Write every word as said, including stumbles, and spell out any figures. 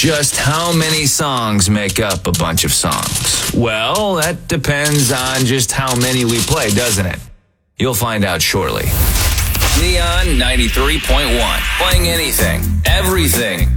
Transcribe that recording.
Just how many songs make up a bunch of songs? Well, that depends on just how many we play, doesn't it? You'll find out shortly. Neon ninety-three point one. Playing anything, everything.